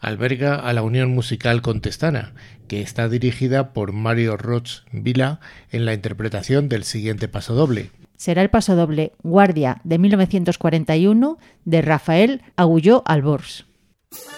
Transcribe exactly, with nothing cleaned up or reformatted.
alberga a la Unión Musical Contestana, que está dirigida por Mario Roch Vila en la interpretación del siguiente pasodoble. Será el pasodoble Guardia de mil novecientos cuarenta y uno de Rafael Agulló Albors.